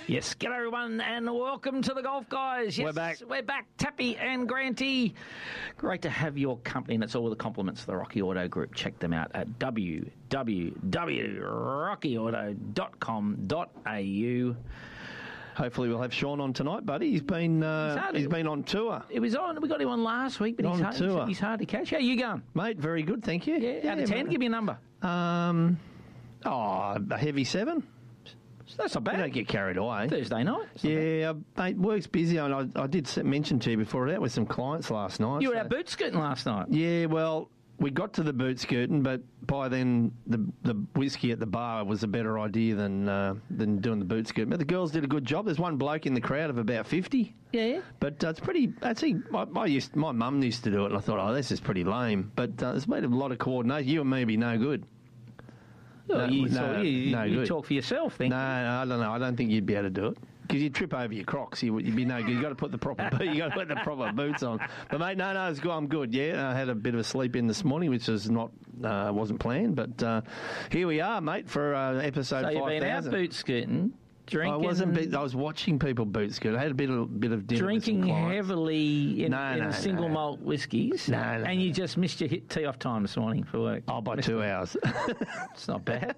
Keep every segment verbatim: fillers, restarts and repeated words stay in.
Yes, g'day everyone, and welcome to the Golf Guys. Yes, We're back. We're back, Tappy and Granty. Great to have your company, and it's all with the compliments of the Rocky Auto Group. Check them out at w w w dot rocky auto dot com dot a u. Hopefully we'll have Sean on tonight, buddy. He's been uh, He's he's been on tour. It was on. We got him on last week, but On he's hard, tour. he's hard to catch. How you going? Mate, very good, thank you. Yeah, out of ten, mate. give me a number. Um, oh, a heavy seven. That's not You bad. don't get carried away. Thursday night. It's not bad. Yeah, mate, work's busy. And I, I did s- mention to you before, out with some clients last night. You were so- out boot scooting last night. Yeah, well, we got to the boot skirting, but by then the the whiskey at the bar was a better idea than uh, than doing the boot skirting. But the girls did a good job. There's one bloke in the crowd of about fifty. Yeah. But uh, it's pretty. Actually, my my, used, my mum used to do it, and I thought, oh, this is pretty lame. But uh, it's made a lot of coordination. You and me be no good. Well, No, you, no, talk, you, no you good. talk for yourself, then. No, no, I don't know. I don't think you'd be able to do it because you'd trip over your Crocs. You, would- you'd be no good. You got to put the proper. boot- You got to put the proper boots on. But mate, no, no, it's good. I'm good. Yeah, I had a bit of a sleep in this morning, which was not uh, wasn't planned. But uh, here we are, mate, for uh, episode So you've five been out thousand. boot scooting, drinking. I wasn't. Be- I was watching people boot skirt. I had a bit of bit of dinner with some Drinking clients. heavily in, No, in no, single no. malt whiskies, No, no, and you just missed your hit tee off time this morning for work. Oh, by two hours. It's not bad.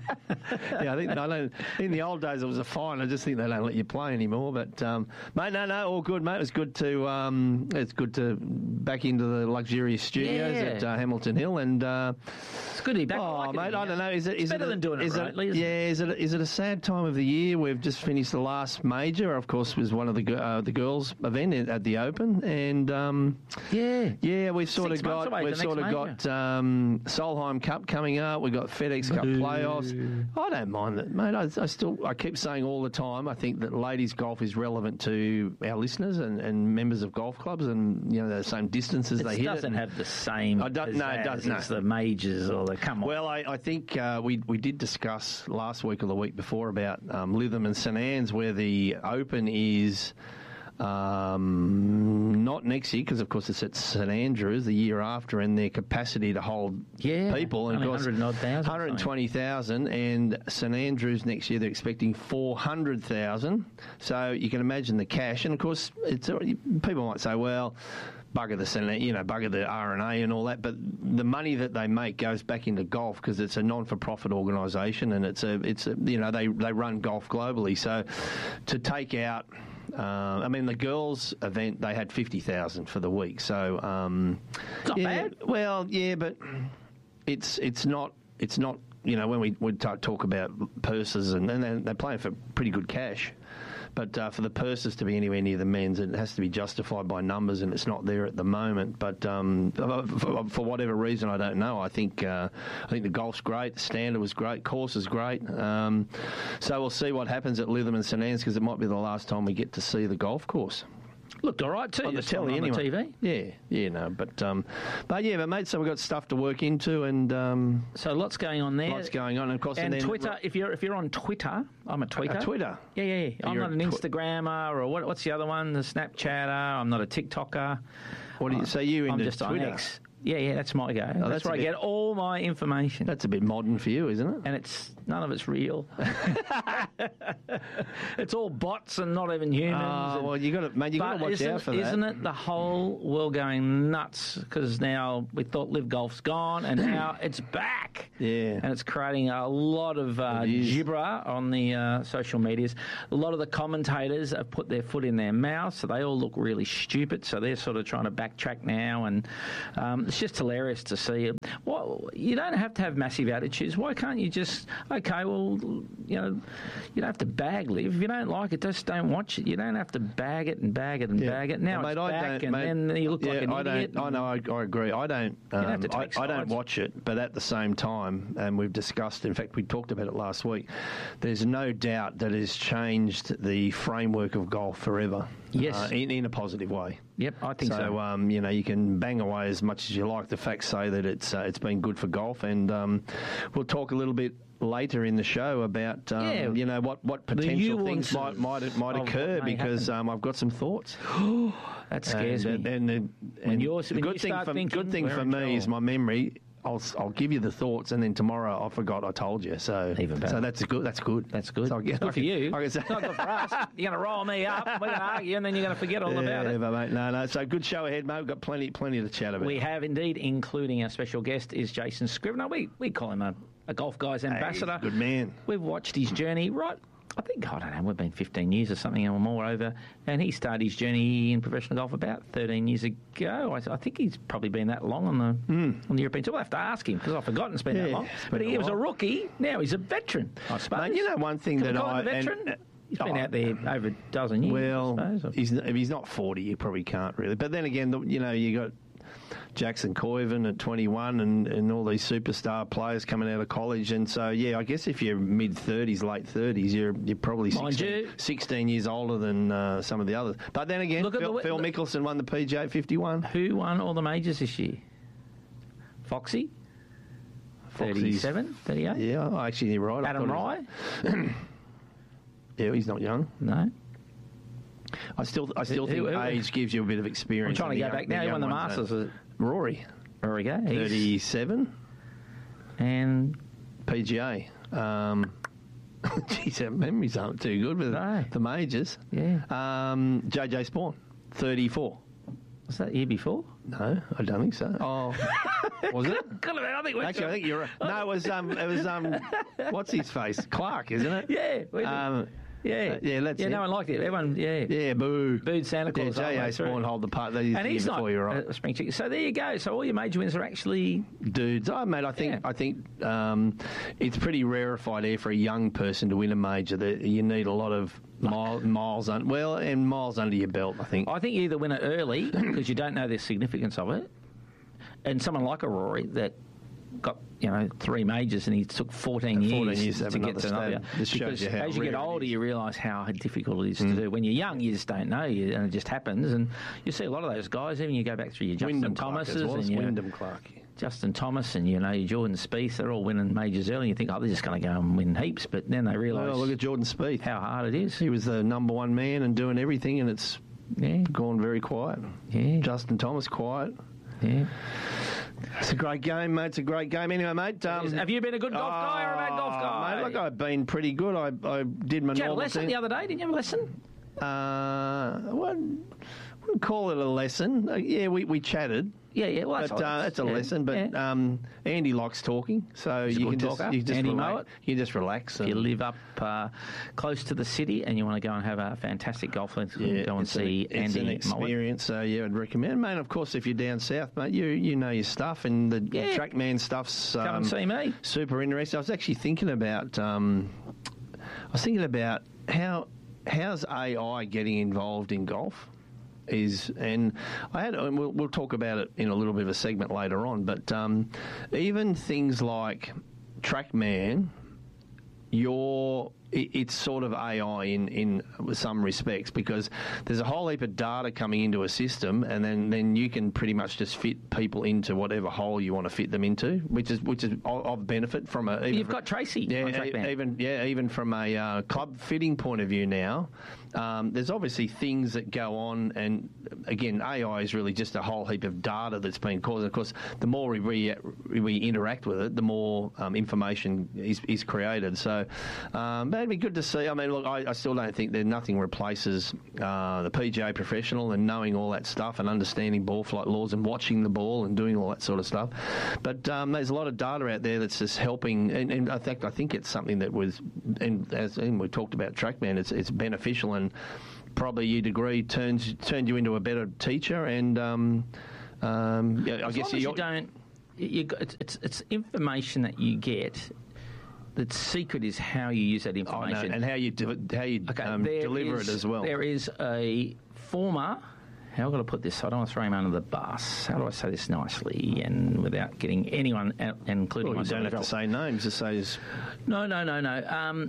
yeah, I think I don't. In the old days, it was a fine. I just think they don't let you play anymore. But um, mate, no, no, all good, mate. It's good to um, it's good to back into the luxurious studios Yeah. at uh, Hamilton Hill, and uh, It's good to be back. I oh, like it mate, in I here. don't know. Is it It's is better it a- than doing it is rightly, isn't yeah, it? is it is it a sad time of the year? We've just finished the last major. Of course, was one of the gi- uh, the girls' event at the Open, and um, Yeah. yeah, we've sort Six of months got away, we've the sort of next got um, Solheim Cup coming up. We've got FedEx Cup playoffs. I don't mind that, mate. I, I still I keep saying all the time. I think that ladies golf is relevant to our listeners and, and members of golf clubs, and you know the same distances It they hit. doesn't it. have the same. I don't- no, it pizzazz doesn't, no. as the majors or the come on. Well, I, I think uh, we we did discuss last week or the week before about um, Lytham and St Anne's, where the Open is um, not next year because, of course, it's at St Andrews the year after, and their capacity to hold Yeah, people, and of only course, one hundred odd thousand, one hundred twenty thousand, and St Andrews next year they're expecting four hundred thousand. So you can imagine the cash, and of course, it's people might say, well, bugger the Senate, you know, bugger the R and A and all that, but the money that they make goes back into golf because it's a non-for-profit organisation, and it's a, it's a, you know, they they run golf globally. So to take out, uh, I mean, the girls' event they had fifty thousand for the week. So um, Not yeah, bad. Well, yeah, but it's it's not it's not. You know, when we would talk about purses, and, and they're, they're playing for pretty good cash, but uh, for the purses to be anywhere near the men's, it has to be justified by numbers, and it's not there at the moment. But um, for, for whatever reason, I don't know. I think uh, I think the golf's great, the standard was great, course is great. Um, so we'll see what happens at Lytham and St Anne's because it might be the last time we get to see the golf course. Looked all right too. On the this time telly, on anyway. the T V. Yeah, yeah, no, but um, but yeah, but mate, so we've got stuff to work into, and um, So lots going on there. lots going on, and of course, And then, Twitter, if you're if you're on Twitter, I'm a tweeter. Uh, Twitter. Yeah, yeah, yeah. I'm You're not an a twi- Instagrammer or what, what's the other one? The Snapchatter. I'm not a TikToker. What do you say? You I'm into just Twitter? on X. Yeah, yeah, that's my go. that's, Oh, that's where a I bit- get all my information. That's a bit modern for you, isn't it? and it's none of it's real. It's all bots and not even humans. Oh, and- well, you got to, mate. You got But to watch isn't, out for that. isn't it the whole world going nuts because now we thought Live Golf's gone and now it's back. Yeah. And it's creating a lot of uh, It is. gibber on the uh, social medias. A lot of the commentators have put their foot in their mouth, so they all look really stupid. So they're sort of trying to backtrack now, and um, it's just hilarious to see. Well, you don't have to have massive attitudes. Why can't you just, okay, well, you know, you don't have to bag Live. If you don't like it, just don't watch it. You don't have to bag it and bag it and Yeah. bag it. Now Mate, it's I back, don't- and mate, then you look yeah, like an I idiot. Don't, I know, I, I agree. I don't. don't have Um, to I, take I don't sides. watch it, but at the same time, and we've discussed. In fact, we talked about it last week. There's no doubt that it's changed the framework of golf forever. Yes. uh, in, in a positive way. Yep, I think so. So, um, you know, you can bang away as much as you like. The facts say that it's uh, it's been good for golf, and um, we'll talk a little bit later in the show about um, Yeah. you know what, what potential things might nuances might might of occur what may because happen. um, I've got some thoughts. That scares and, me. And, and, When and you're- the when good you thing start for thinking, good thing we're for in me is trouble. my memory. I'll I'll give you the thoughts, and then tomorrow I forgot I told you. So Even better. So that's a good. That's good. That's good. So I guess Good I for can- you. I can say- It's not good for us. You're going to roll me up, we're going to argue, and then you're going to forget all about Yeah, it. but mate, no, no. So good show ahead, mate. We've got plenty, plenty to chat about. We have indeed, including our special guest is Jason Scrivener. We we call him a, a golf guy's ambassador. Hey, good man. We've watched his journey right. I think, I don't know, we've been fifteen years or something or more over, and he started his journey in professional golf about thirteen years ago. I, I think he's probably been that long on the mm. on the European Tour. We'll have to ask him, because I've forgotten it's been Yeah, that long. it's But been he a was a while. rookie, now he's a veteran, I suppose. Mate, you know one thing Can we that call him I... a veteran? and- He's been oh, out there over a dozen years, Well, I suppose. he's, if he's not forty, you probably can't really. But then again, the- you know, you got Jackson Coyven at twenty-one and, and all these superstar players coming out of college. And so, yeah, I guess if you're mid-thirties, late thirties, you're you're probably Mind sixteen, you- sixteen years older than uh, some of the others. But then again, Look at Phil, the- Phil the- Mickelson won the P G A at fifty-one. Who won all the majors this year? Foxy? Foxy's- thirty-seven, thirty-eight? Yeah, oh, actually, you're right. I Adam thought he was- Rye? Yeah, he's not young. No. I still, I still Who- think who- age gives you a bit of I'm experience. trying to and go the back young- now. He young won the ones Masters. don't. Rory, There we go. He's- thirty-seven, And P G A. Um, geez, our memories aren't too good with No. the majors. Yeah. Um, J J Spawn, thirty-four. was that the year before? No, I don't think so. Oh, was it? Could have been. I think we're Actually, I think you're right. No, it was um, it was um, what's his face? Clark, isn't it? Yeah. we- Um, yeah. uh, yeah, that's yeah. it. No one liked it. Everyone. Yeah. yeah, boo. Booed Santa Yeah, Claus. all the J way A through. Spawn hold the part. That is And the he's year not before you're right. a spring chicken. So there you go. So all your major wins are actually. Dudes, oh mate, I think Yeah. I think um, it's pretty rarefied air for a young person to win a major. That you need a lot of mile, miles, un, well, and miles under your belt. I think. I think you either win it early because you don't know the significance of it, and someone like a Rory that got you know three majors and he took fourteen years, fourteen years to have to get another to another. stab. This shows Because you how as you rare get it older, is. you realise how difficult it is to do. When you're young, you just don't know, you, and it just happens. And you see a lot of those guys. Even you go back through your Justin Wyndham Clark Thomases as well. and your Wyndham Clark. Justin Thomas and you know your Jordan Spieth. They're all winning majors early. And you think, oh, they're just going to go and win heaps, but then they realise Well, look at Jordan Spieth. how hard it is. He was the number one man and doing everything, and it's Yeah, gone very quiet. yeah, Justin Thomas quiet. yeah. It's a great game, mate. It's a great game. Anyway, mate. Um, Have you been a good golf guy or a bad golf oh, guy? Mate, look, I've been pretty good. I, I did my Did you have a normal lesson thing. the other day? Didn't you have a lesson? Uh, I wouldn't, wouldn't call it a lesson. Uh, yeah, we, we chatted. Yeah, yeah. Well, that's But all- uh, it's a yeah, lesson. But yeah. um, Andy likes talking, so He's a you good can, just, talker. you just Andy relax. Mowat. You just relax. If you and- live up uh, close to the city and you want to go and have a fantastic golf lesson, Yeah, go and it's see an, it's Andy an Mowat. experience. So yeah, I'd recommend. Mate, of course, if you're down south, mate, you you know your stuff, and the Yeah. TrackMan stuff's um, Come and see me. super interesting. I was actually thinking about. Um, I was thinking about how how's A I getting involved in golf. Is and I had and we'll, we'll talk about it in a little bit of a segment later on, but um, even things like TrackMan, your it, it's sort of A I in in some respects, because there's a whole heap of data coming into a system, and then, then you can pretty much just fit people into whatever hole you want to fit them into, which is which is of of benefit from a. Even You've from- got Tracy yeah, on TrackMan. e- even yeah, even from a uh, club fitting point of view now, um, there's obviously things that go on, and again, A I is really just a whole heap of data that's been caused. Of course, the more we re- we interact with it, the more um, information is, is created. So, um, but it'd be good to see. I mean, look, I, I still don't think that nothing replaces uh, the P G A professional and knowing all that stuff and understanding ball flight laws and watching the ball and doing all that sort of stuff. But um, there's a lot of data out there that's just helping, and, and I think I think it's something that was, and as and we talked about TrackMan, it's it's beneficial, and probably your degree turns turned you into a better teacher, and um, um, yeah, I As guess long as you you're- don't, you, it's, it's it's information that you get. The secret is how you use that Oh, no, information. and how you do, how you Okay, um, there deliver is- it as well. There is a former. How do I put this? I don't want to throw him under the bus. How do I say this nicely and without getting anyone, out, including Well, you myself? don't have to say names. Just say it's- No, no, no, no. Um,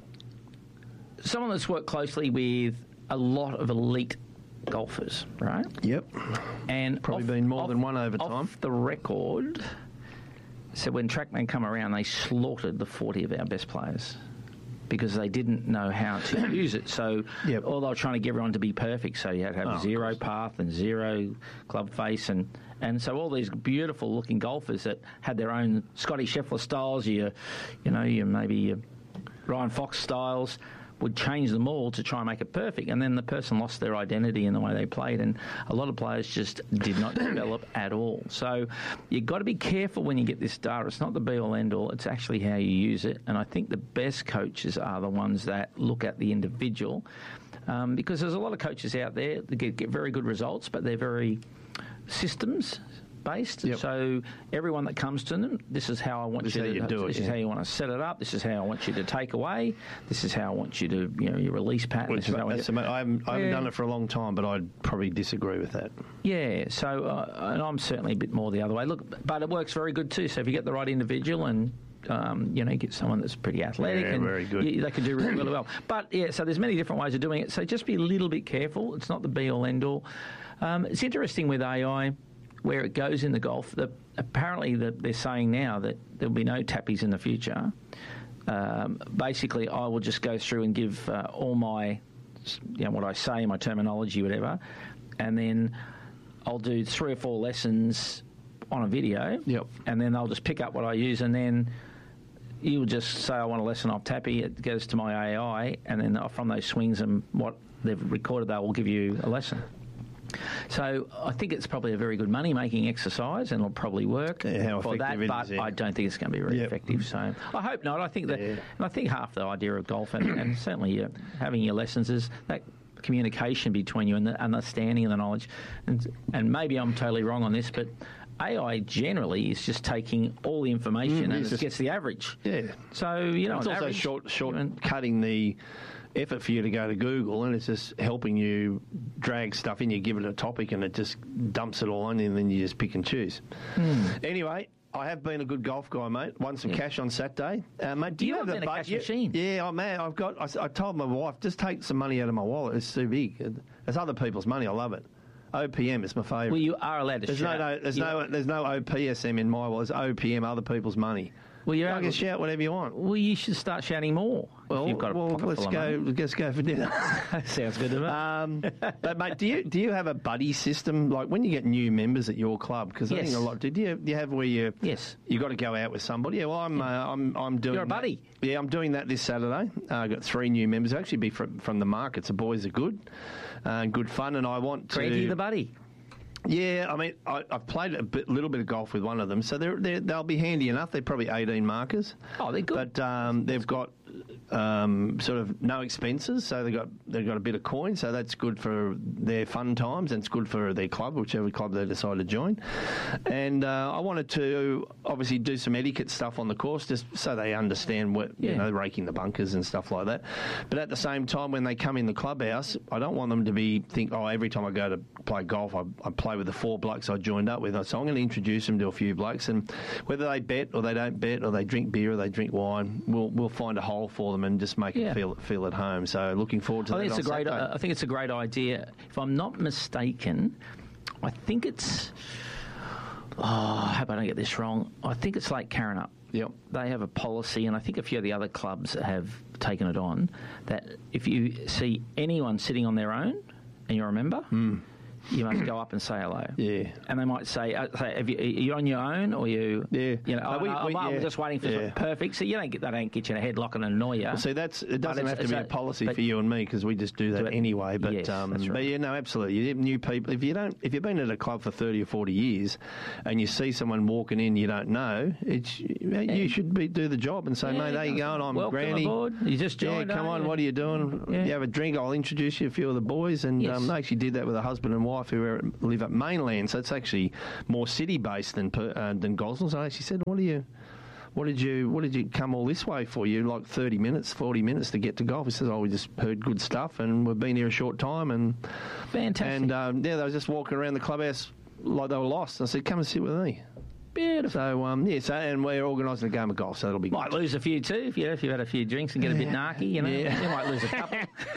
someone that's worked closely with a lot of elite golfers, right? Yep. And Probably off- been more off- than one over time. Off the record, so when TrackMan come around, they slaughtered the forty of our best players. because they didn't know how to use it. So Yep. all they were trying to get everyone to be perfect. So you had to have Oh, of zero course. path and zero club face, and and so all these beautiful looking golfers that had their own Scotty Scheffler styles, you you know, you maybe your Ryan Fox styles, would change them all to try and make it perfect, and then the person lost their identity in the way they played, and a lot of players just did not develop at all. So you've got to be careful when you get this data. It's not the be-all, end-all. It's actually how you use it, and I think the best coaches are the ones that look at the individual, um, because there's a lot of coaches out there that get, get very good results, but they're very systems based. Yep. So everyone that comes to them, this is how I want This you is to how you do it, this is yeah. how you want to set it up. This is how I want you to take away. This is how I want you to, you know, your release pattern. Which, This is how I that's want ama- I haven't, I haven't Yeah. done it for a long time, but I'd probably disagree with that. yeah. So uh, and I'm certainly a bit more the other way. Look, but it works very good too. So if you get the right individual and um, you know, get someone that's pretty athletic, Yeah, and very good. You, they can do really, really well. But yeah, so there's many different ways of doing it. So just be a little bit careful. It's not the be all end all. Um, it's interesting with A I. Where it goes in the golf, the, apparently the, they're saying now that there'll be no tappies in the future. Um, basically, I will just go through and give uh, all my, you know, what I say, my terminology, whatever, and then I'll do three or four lessons on a video, Yep. and then they'll just pick up what I use, and then you'll just say, I want a lesson off tappy, it goes to my A I, and then from those swings and what they've recorded, they will give you a lesson. So I think it's probably a very good money-making exercise, and it'll probably work Yeah, how for that. effective it But is, yeah. I don't think it's going to be very Yep. effective. So I hope not. I think that, Yeah. and I think half the idea of golf, and, and certainly uh, having your lessons, is that communication between you and the understanding and the knowledge. And, and maybe I'm totally wrong on this, but A I generally is just taking all the information Mm, and it's it just- gets the average. Yeah. So you know, It's on also average, short, short you know, cutting the effort for you to go to Google, and it's just helping you drag stuff in. You give it a topic, and it just dumps it all on you, and then you just pick and choose. Anyway, I have been a good golf guy, mate. Won some Yeah. cash on Saturday. Uh, mate, do you, You have have the been a bu- cash you- machine. Yeah, oh, man, I've got. I, s- I told my wife, just take some money out of my wallet. It's too big. It's other people's money. I love it. O P M is my favourite. well, you are allowed to There's shout. no, no, there's You- no, there's no O P S M in my wallet. It's O P M, other people's money. Well, you're I able- can shout whatever you want. Well, you should start shouting more. Well, if you've got a well pocket let's full of go. money. Let's go for dinner. Sounds good to me. um, but mate, do you do you have a buddy system like when you get new members at your club? Because I Yes. think a lot. Do you, do you have where you Yes. you got to go out with somebody? Yeah, well, I'm uh, I'm I'm doing. You're a buddy. That. Yeah, I'm doing that this Saturday. Uh, I've got three new members. Actually, be from from the markets. The boys are good, uh, good fun, and I want to. Granty the buddy. Yeah, I mean, I, I've played a bit, little bit of golf with one of them, so they're, they're, they'll be handy enough. They're probably eighteen markers. Oh, they're good. But um, they've got um, sort of no expenses, so they've got they've got a bit of coin, so that's good for their fun times, and it's good for their club, whichever club they decide to join. And uh, I wanted to obviously do some etiquette stuff on the course, just so they understand what Yeah. you know, raking the bunkers and stuff like that. But at the same time, when they come in the clubhouse, I don't want them to be think, oh, every time I go to play golf, I, I play with the four blokes I joined up with. So I'm going to introduce them to a few blokes, and whether they bet or they don't bet, or they drink beer or they drink wine, we'll we'll find a hole for them and just make Yeah. them feel feel at home. So looking forward to I that. think it's a on great. Saturday. Uh, I think it's a great idea. If I'm not mistaken, I think it's. Oh, I hope I don't get this wrong. I think it's like Karrinyup. Yep. They have a policy, and I think a few of the other clubs have taken it on, that if you see anyone sitting on their own and you're a member, you must go up and say hello. Yeah. And they might say, uh, say have you, are you on your own, or you? Yeah. You know, No, oh, we- no, we- I'm yeah. just waiting for Yeah. perfect. So you don't get they don't get you in a headlock and annoy you. Well, see, that's it doesn't it's- have to it's be a- a policy but- for you and me because we just do that Do it- anyway. But yes, um, that's right. but yeah, no, absolutely. You new people. If you don't, if you've been at a club for thirty or forty years, and you see someone walking in you don't know, it's you should be do the job and say, Yeah, mate, how you going? I'm welcome Granny. aboard. You just joined, Yeah, come aren't on. you? What are you doing? Yeah. You have a drink. I'll introduce you to a few of the boys. And Yes. um, they actually did that with a husband and wife who are, live up mainland, so it's actually more city based than per- uh, than Gosnells. I actually said, what are you? What did you What did you come all this way for? You like thirty minutes, forty minutes to get to golf. He says, "Oh, we just heard good stuff, and we've been here a short time." And Fantastic. and um, yeah, they were just walking around the clubhouse like they were lost. I said, "Come and sit with me." Beautiful. So um, yeah, so and we're organising a game of golf, so that'll be Might good. lose a few too if you if you've had a few drinks and get a bit narky. You know, Yeah. you might lose a couple.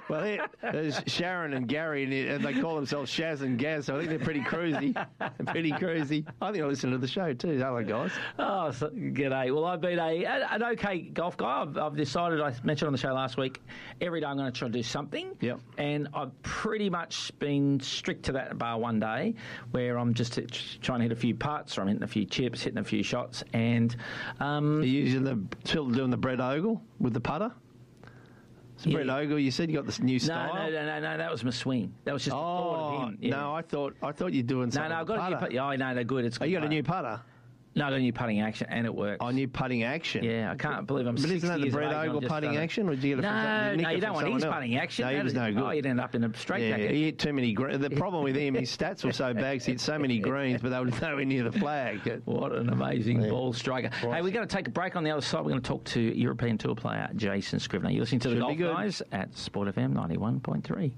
Well, here, there's Sharon and Gary, and, and they call themselves Shaz and Gaz, so I think they're pretty cruisy. pretty cruisy. I think I listen to the show too. Hello, guys. Oh, so, g'day. Well, I've been a, an okay golf guy. I've, I've decided, I mentioned on the show last week, every day I'm going to try to do something. Yep. And I've pretty much been strict to that bar one day, where I'm just trying to hit a few putts, or I'm hitting a few chips, hitting a few shots, and um, Are you using the still doing the Brett Ogle with the putter? So Yeah. Brett Ogle, you said you got this new no, style. no, no, no, no, that was my swing. That was just the thought Oh of him. Yeah. no, I thought I thought you're doing no, something. no, I've with got a new putter. putt. Yeah, I know they're good. It's Oh, you got a good new putter. putter. No, I got a new putting action, and it works. Oh, new putting action. Yeah, I can't believe I'm But sixty isn't that the years of Brett age and Ogle I've just putting done it. action? Or did you get it No, from, did you nick no, it you from don't want his someone else? putting action. No, he was no good. Oh, you'd end up in a straight Yeah, jacket. he hit too many greens. The problem with him, his stats were so bad, 'cause he hit so many greens, but they were nowhere near the flag. What an amazing Yeah. ball striker. Hey, we're going to take a break. On the other side, we're going to talk to European Tour player Jason Scrivener. You're listening to Should the be Golf good. Guys at Sport F M ninety-one point three.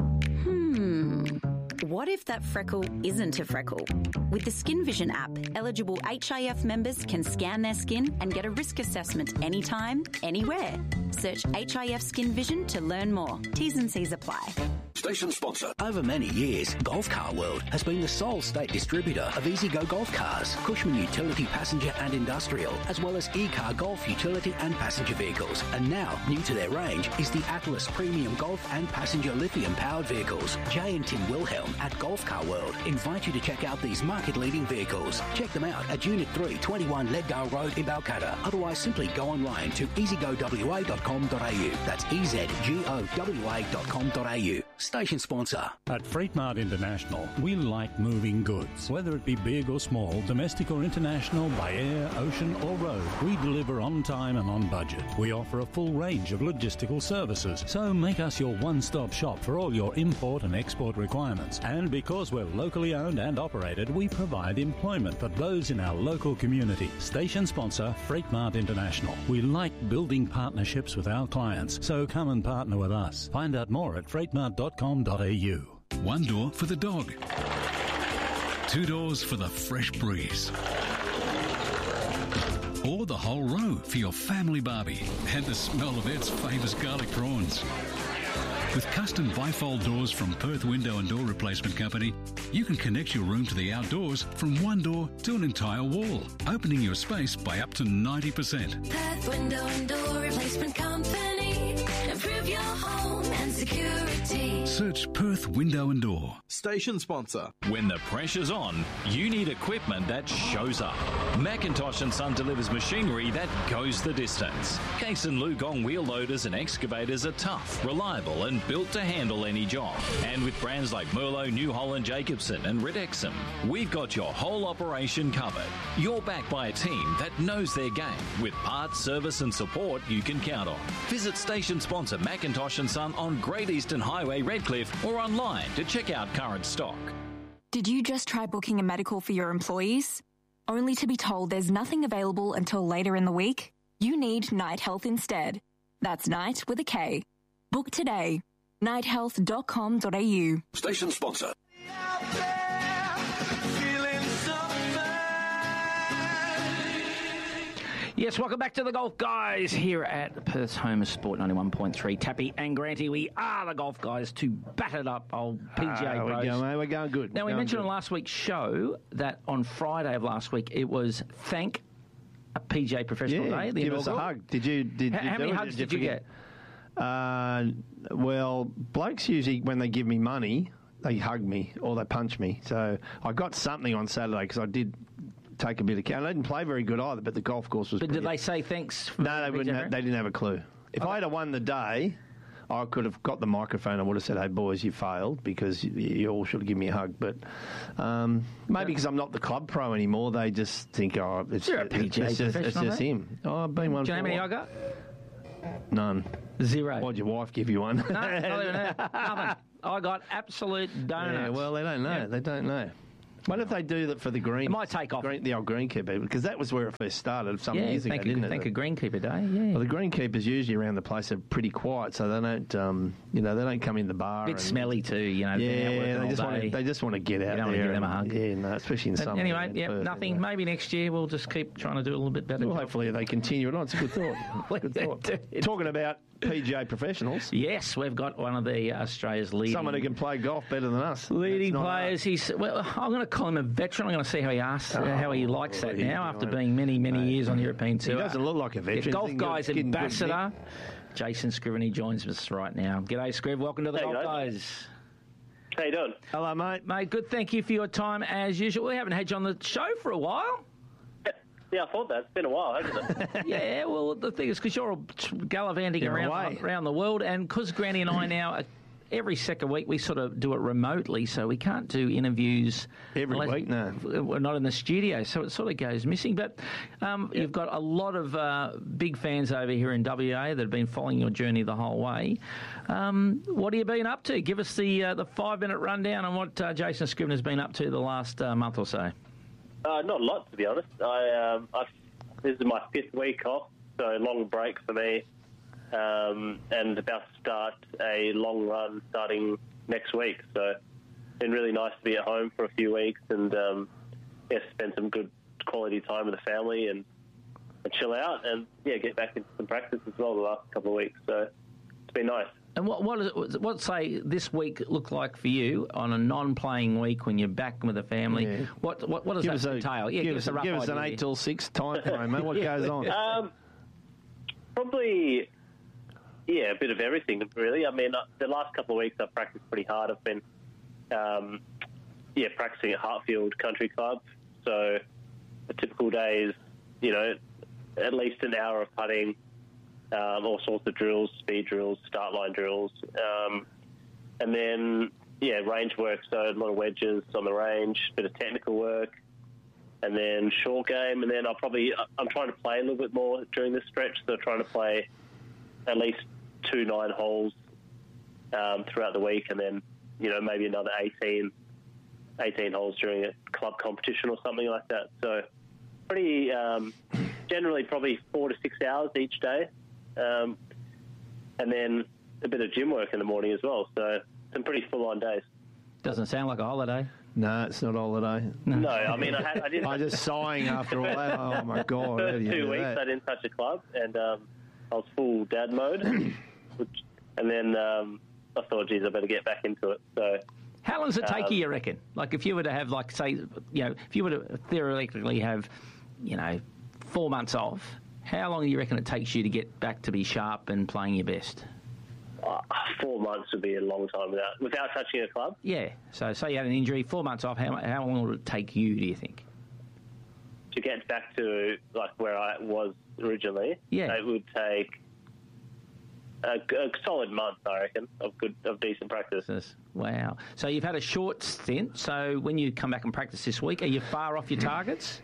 What if that freckle isn't a freckle? With the Skin Vision app, eligible H I F members can scan their skin and get a risk assessment anytime, anywhere. Search H I F Skin Vision to learn more. T's and C's apply. Station sponsor. Over many years, Golf Car World has been the sole state distributor of EasyGo golf cars, Cushman Utility Passenger and Industrial, as well as E-Car Golf Utility and Passenger Vehicles. And now, new to their range is the Atlas Premium Golf and Passenger Lithium-powered vehicles. Jay and Tim Wilhelm at Golf Car World invite you to check out these market-leading vehicles. Check them out at Unit three, twenty-one Leadgale Road in Balcatta. Otherwise, simply go online to easy go w a dot com dot a u. That's e z g o w a dot com dot a u. Station sponsor. At Freight Mart International, we like moving goods. Whether it be big or small, domestic or international, by air, ocean or road, we deliver on time and on budget. We offer a full range of logistical services, so make us your one-stop shop for all your import and export requirements. And because we're locally owned and operated, we provide employment for those in our local community. Station sponsor, Freight Mart International. We like building partnerships with our clients, so come and partner with us. Find out more at freight mart dot com dot a u. One door for the dog. Two doors for the fresh breeze. Or the whole row for your family barbie and the smell of its famous garlic prawns. With custom bifold doors from Perth Window and Door Replacement Company, you can connect your room to the outdoors from one door to an entire wall, opening your space by up to ninety percent. Perth Window and Door Replacement Company. Improve your home and security. Search Perth Window and Door. Station sponsor. When the pressure's on, you need equipment that shows up. Macintosh and Son delivers machinery that goes the distance. Case and Lugong wheel loaders and excavators are tough, reliable and built to handle any job. And with brands like Merlot, New Holland, Jacobson and Ridexum, we've got your whole operation covered. You're backed by a team that knows their game with parts, service and support you can count on. Visit station sponsor Macintosh and Son on Great Eastern Highway, Redcliffe, or online to check out current stock. Did you just try booking a medical for your employees? Only to be told there's nothing available until later in the week? You need Night Health instead. That's Night with a K. Book today. night health dot com dot a u. Station sponsor. Yes, welcome back to the Golf Guys here at Perth's home of Sport ninety-one point three. Tappy and Granty, we are the Golf Guys, two battered up old P G A Ah, bros. we go, mate. We're going good. Now, We're we going mentioned good. on last week's show that on Friday of last week it was Thank a P G A Professional Yeah, Day. The give us a inaugural. hug. Did you? Did, How, you how do many it? hugs did you forget? get? Uh, well, blokes usually, when they give me money, they hug me or they punch me. So I got something on Saturday because I did take a bit of count. I didn't play very good either, but the golf course was But pretty did they say thanks? For No, they the wouldn't. P G A Have, they didn't have a clue. If I had won the day, I could have got the microphone. I would have said, "Hey, boys, you failed because you, you all should have given me a hug." But um, maybe because I'm not the club pro anymore, they just think, "Oh, it's, You're a P G A it's, just, it's professional, just mate. him." Oh, I've been one. Do you know for how a many I while. got? None. Zero. Why'd your wife give you one? No, not even that. Nothing. I got absolute donuts. Yeah, well, they don't know. Yeah. They don't know. What if they do that for the green? It might take off. Green, the old greenkeeper, because that was where it first started some Yeah, years ago, thank you, didn't it? thank you, Greenkeeper Day. Yeah. Well, the greenkeepers usually around the place are pretty quiet, so they don't, um, you know, they don't come in the bar. Bit and, smelly too, you know. been out Yeah, working they all just want day. to. They just want to get out don't wanna there. give them a and- hug. Yeah, no, especially in But summer. anyway, in yeah, Perth, nothing. anyway. Maybe next year we'll just keep trying to do a little bit better. Well, job. hopefully they continue it on. It's a good thought. good thought. Indeed. Talking about P G A professionals. Yes, we've got one of the Australia's leading... Someone who can play golf better than us. Leading players. He's well. I'm going to call him a veteran. I'm going to see how he asks, oh, how he likes that he, now after being many, many no, years on European tour. He doesn't look like a veteran. Yeah, golf guys ambassador, Jason Scrivener joins us right now. G'day, Scriv. Welcome to the hey, Golf guys. Guys. How you doing? Hello, mate. Mate, good. Thank you for your time as usual. We haven't had you on the show for a while. Yeah, I thought that. It's been a while, hasn't it? Yeah, well, the thing is, because you're gallivanting you're around, around the world, and because Granny and I now, every second week, we sort of do it remotely, so we can't do interviews. Every week, no. We're not in the studio, so it sort of goes missing. But um, yep. You've got a lot of uh, big fans over here in W A that have been following your journey the whole way. Um, what have you been up to? Give us the uh, the five-minute rundown on what uh, Jason Scrivener's been up to the last uh, month or so. Uh, not a lot, to be honest. I, um, I, this is my fifth week off, so a long break for me, um, and about to start a long run starting next week. So it's been really nice to be at home for a few weeks and um, yeah, spend some good quality time with the family and, and chill out and yeah, get back into some practice as well the last couple of weeks. So it's been nice. And what what, is it, what say this week look like for you on a non-playing week when you're back with the family? Yeah. What, what what does give that a, entail? Yeah, give, give us a rough Give us idea. an eight till six time frame, mate. What yeah. goes on? Um, probably, yeah, a bit of everything, really. I mean, the last couple of weeks I've practiced pretty hard. I've been, um, yeah, practicing at Hartfield Country Club. So a typical day is, you know, at least an hour of putting. Um, all sorts of drills, speed drills, start line drills. Um, and then, yeah, range work, so a lot of wedges on the range, a bit of technical work, and then short game. And then I'll probably, I'm trying to play a little bit more during this stretch, so trying to play at least two nine holes um, throughout the week, and then, you know, maybe another eighteen, eighteen holes during a club competition or something like that. So pretty, um, generally probably four to six hours each day. Um, and then a bit of gym work in the morning as well. So some pretty full-on days. Doesn't sound like a holiday. No, it's not a holiday. No, no I mean, I, had, I didn't... I'm just sighing after all that. Oh, my God. The first two weeks that? I didn't touch a club, and um, I was full dad mode. which, and then um, I thought, geez, I better get back into it. So, how long does it take um, you, you reckon? Like, if you were to have, like, say, you know, if you were to theoretically have, you know, four months off, how long do you reckon it takes you to get back to be sharp and playing your best? Uh, four months would be a long time without without touching a club. Yeah. So, say you had an injury, four months off. How how long would it take you? Do you think? To get back to like where I was originally, yeah, it would take a, a solid month, I reckon, of good of decent practice. Wow. So you've had a short stint. So when you come back and practice this week, are you far off your targets?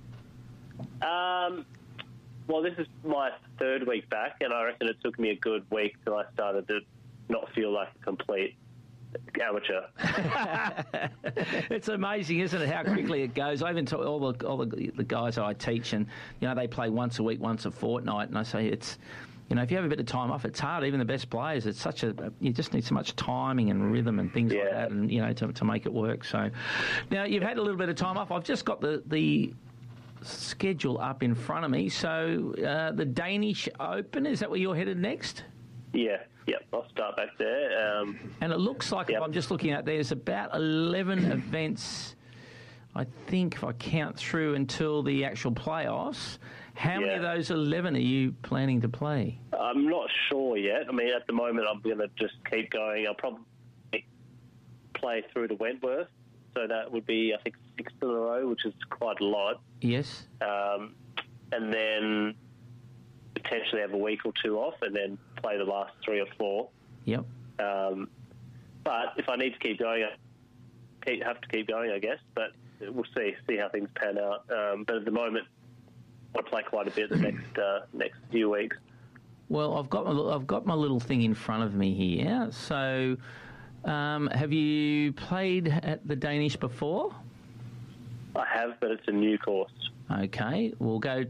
Um. Well, this is my third week back, and I reckon it took me a good week till I started to not feel like a complete amateur. It's amazing, isn't it, how quickly it goes. I even tell all the all the, the guys I teach, and you know they play once a week, once a fortnight, and I say it's, you know, if you have a bit of time off, it's hard. Even the best players, it's such a you just need so much timing and rhythm and things yeah. like that, and you know to to make it work. So now you've had a little bit of time off. I've just got the the. schedule up in front of me. So uh, the Danish Open, is that where you're headed next? Yeah, yep. I'll start back there. Um, and it looks like, yep. if I'm just looking at, there's about eleven events, I think, if I count through until the actual playoffs. How yeah. many of those eleven are you planning to play? I'm not sure yet. I mean, at the moment, I'm going to just keep going. I'll probably play through to Wentworth. So that would be, I think, six in a row, which is quite a lot. Yes. Um, and then potentially have a week or two off and then play the last three or four. Yep. Um, but if I need to keep going, I have to keep going, I guess. But we'll see see how things pan out. Um, but at the moment, I play quite a bit the next uh, next few weeks. Well, I've got my, I've got my little thing in front of me here. So... Um, have you played at the Danish before? I have, but it's a new course. Okay, we'll go